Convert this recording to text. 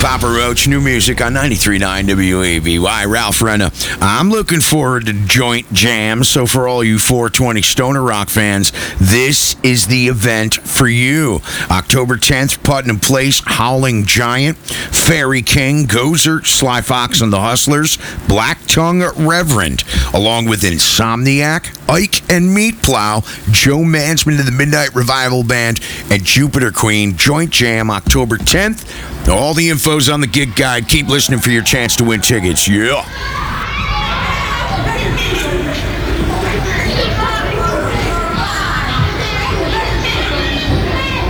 Papa Roach, new music on 93.9 WAVY. Ralph Renna. I'm looking forward to Joint Jam, so for all you 420 Stoner Rock fans, this is the event for you. October 10th, Putnam Place, Howling Giant, Fairy King, Gozer, Sly Fox and the Hustlers, Black Tongue Reverend, along with Insomniac, Ike and Meat Plow, Joe Mansman of the Midnight Revival Band, and Jupiter Queen. Joint Jam, October 10th. All the info's on the gig guide. Keep listening for your chance to win tickets. Yeah.